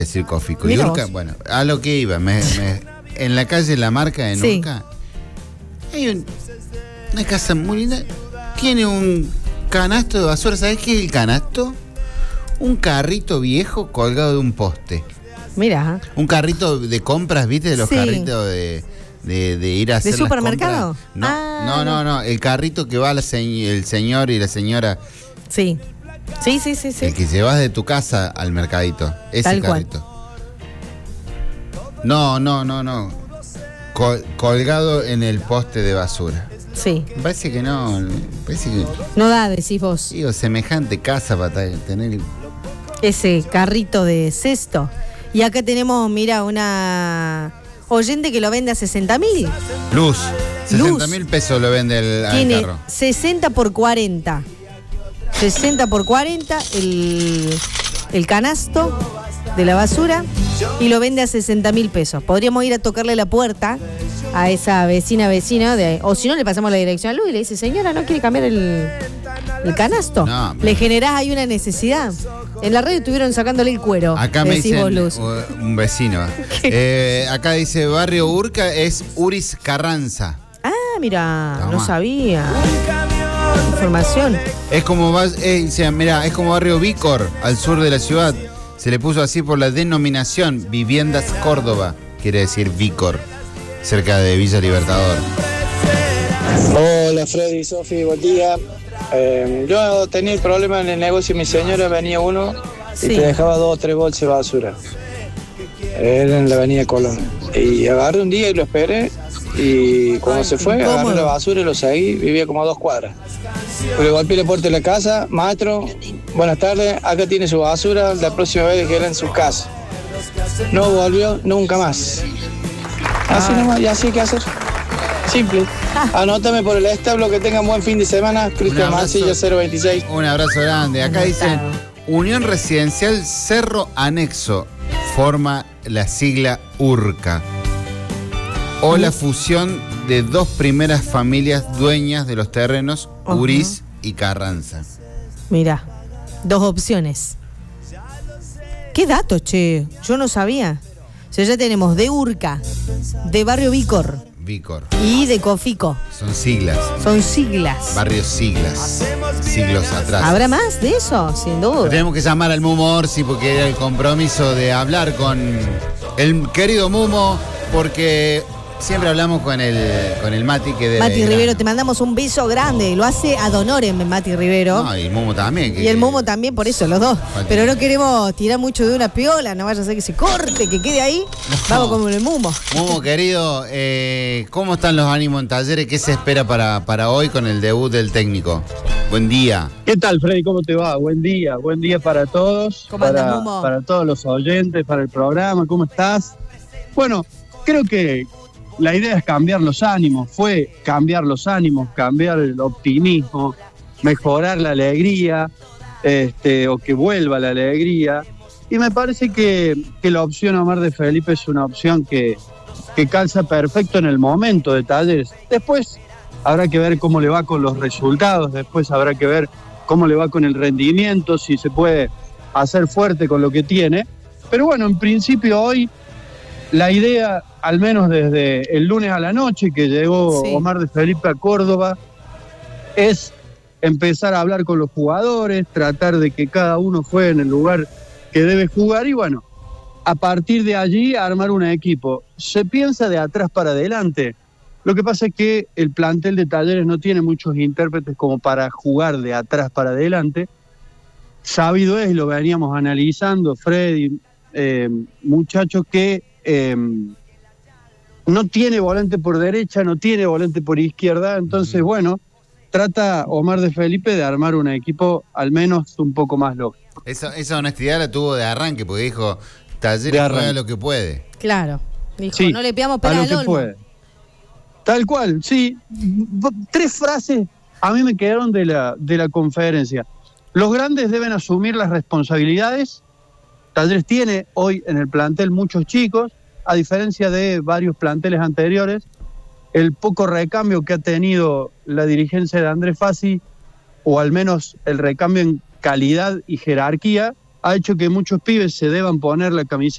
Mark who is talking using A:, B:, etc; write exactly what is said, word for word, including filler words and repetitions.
A: decir Cofico. Y Urca, bueno, a lo que iba, me, me, en la calle La Marca, en sí. Urca, hay un, una casa muy linda, tiene un canasto de basura. ¿Sabes qué es el canasto? Un carrito viejo colgado de un poste.
B: Mira.
A: Un carrito de compras, ¿viste? De los sí. carritos de, de, de ir a hacer
B: ¿De supermercado?
A: No, ah, no, no, no, el carrito que va la se- el señor y la señora.
B: Sí. Sí, sí, sí, sí.
A: El que llevas de tu casa al mercadito. Ese Tal carrito. Cual. No, no, no, no. Col- colgado en el poste de basura.
B: Sí.
A: Parece que no. Parece que...
B: No da, decís vos.
A: Digo, semejante casa para tener
B: ese carrito de cesto. Y acá tenemos, mira, una oyente que lo vende a sesenta mil.
A: Luz. sesenta mil pesos lo vende el al
B: Tiene
A: carro.
B: sesenta por cuarenta. sesenta por cuarenta el, el canasto de la basura y lo vende a sesenta mil pesos. Podríamos ir a tocarle la puerta a esa vecina vecina de, o si no le pasamos la dirección a Luz y le dice, señora, ¿no quiere cambiar el, el canasto? No, le generás ahí una necesidad. En la radio estuvieron sacándole el cuero.
A: Acá me dicen Luz. Un vecino. eh, acá dice Barrio Urca es Uris Carranza.
B: Ah, mira, Toma. No sabía. Información.
A: Es como eh, o sea, mirá, es como Barrio Vícor, al sur de la ciudad. Se le puso así por la denominación Viviendas Córdoba, quiere decir Vícor, cerca de Villa Libertador.
C: Hola Freddy y Sofi, buen día. Eh, yo tenía el problema en el negocio, mi señora venía uno y sí. te dejaba dos o tres bolsas de basura. Era en la avenida Colón. Y agarré un día y lo esperé. Y cuando Ay, se fue, incómodo. Agarré la basura y lo seguí, vivía como a dos cuadras. Le golpeé la puerta de la casa, maestro, buenas tardes, acá tiene su basura, la próxima vez que era en su casa. No volvió nunca más. Así nomás, y así hay que hacer. Simple. Anótame por el establo, que tengan buen fin de semana. Cristian Mancilla cero veintiséis.
A: Un abrazo grande. Acá dicen Unión Residencial Cerro Anexo, forma la sigla URCA. O la fusión de dos primeras familias dueñas de los terrenos, uh-huh. Uris y Carranza.
B: Mira, dos opciones. ¿Qué dato, che? Yo no sabía. O sea, ya tenemos de Urca, de Barrio Vícor.
A: Vícor.
B: Y de Cofico.
A: Son siglas.
B: Son siglas.
A: Barrios siglas. Siglos atrás.
B: ¿Habrá más de eso? Sin duda.
A: Tenemos que llamar al Mumo Orsi porque era el compromiso de hablar con el querido Mumo, porque siempre hablamos con el, con el Mati que debe
B: Mati Rivero, te mandamos un beso grande. Lo hace ad honorem Mati Rivero.
A: No, y el Mumo también. Que,
B: y el Mumo también, por eso, los dos. Mati. Pero no queremos tirar mucho de una piola, no vaya a ser que se corte, que quede ahí. No. Vamos con el Mumo.
A: Mumo, querido, eh, ¿cómo están los ánimos en Talleres? ¿Qué se espera para, para hoy con el debut del técnico? Buen día.
D: ¿Qué tal, Freddy? ¿Cómo te va? Buen día. Buen día para todos.
B: ¿Cómo
D: para,
B: andas, Mumo?
D: Para todos los oyentes, para el programa. ¿Cómo estás? Bueno, creo que la idea es cambiar los ánimos, fue cambiar los ánimos, cambiar el optimismo, mejorar la alegría, este, o que vuelva la alegría. Y me parece que, que la opción Omar de Felipe es una opción que, que calza perfecto en el momento de Talleres. Después habrá que ver cómo le va con los resultados, después habrá que ver cómo le va con el rendimiento, si se puede hacer fuerte con lo que tiene. Pero bueno, en principio hoy la idea, al menos desde el lunes a la noche que llegó sí. Omar de Felipe a Córdoba, es empezar a hablar con los jugadores, tratar de que cada uno juegue en el lugar que debe jugar y bueno, a partir de allí armar un equipo. Se piensa de atrás para adelante. Lo que pasa es que el plantel de Talleres no tiene muchos intérpretes como para jugar de atrás para adelante. Sabido es, y lo veníamos analizando, Freddy, eh, muchachos que Eh, no tiene volante por derecha, no tiene volante por izquierda, entonces bueno, trata Omar de Felipe de armar un equipo al menos un poco más lógico.
A: Esa, esa honestidad la tuvo de arranque, porque dijo, Talleres juega lo que puede.
B: Claro, dijo,
D: sí,
B: no le pegamos pena al olmo. Puede.
D: Tal cual, sí. Tres frases a mí me quedaron de la, de la conferencia. Los grandes deben asumir las responsabilidades. Talleres tiene hoy en el plantel muchos chicos, a diferencia de varios planteles anteriores. El poco recambio que ha tenido la dirigencia de Andrés Fassi, o al menos el recambio en calidad y jerarquía, ha hecho que muchos pibes se deban poner la camiseta